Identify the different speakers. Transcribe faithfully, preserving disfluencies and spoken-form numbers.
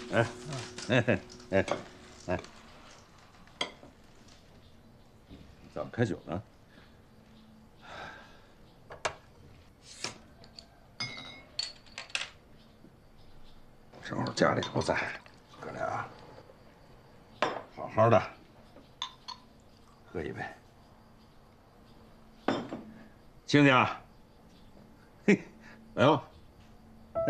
Speaker 1: 哎，哎哎哎，怎么开酒呢？正好家里不在，哥俩好好的喝一杯。亲家，嘿，来吧。